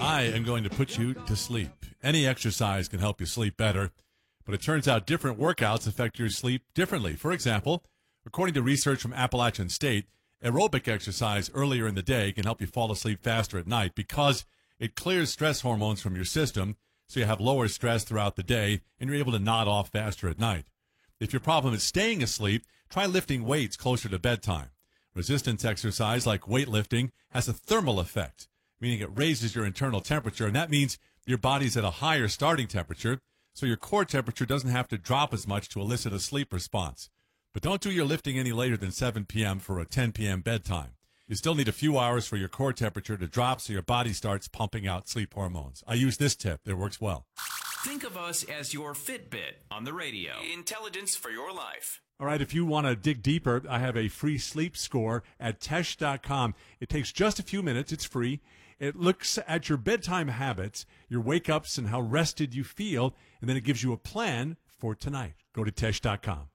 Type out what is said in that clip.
I am going to put you to sleep. Any exercise can help you sleep better, but it turns out different workouts affect your sleep differently. For example, according to research from Appalachian State, aerobic exercise earlier in the day can help you fall asleep faster at night because it clears stress hormones from your system, so you have lower stress throughout the day and you're able to nod off faster at night. If your problem is staying asleep, try lifting weights closer to bedtime. Resistance exercise like weightlifting has a thermal effect, meaning it raises your internal temperature, and that means your body's at a higher starting temperature, so your core temperature doesn't have to drop as much to elicit a sleep response. But don't do your lifting any later than 7 p.m. for a 10 p.m. bedtime. You still need a few hours for your core temperature to drop so your body starts pumping out sleep hormones. I use this tip. It works well. Think of us as your Fitbit on the radio. Intelligence for your life. All right, if you want to dig deeper, I have a free sleep score at Tesh.com. It takes just a few minutes. It's free. It looks at your bedtime habits, your wake-ups, and how rested you feel, and then it gives you a plan for tonight. Go to Tesh.com.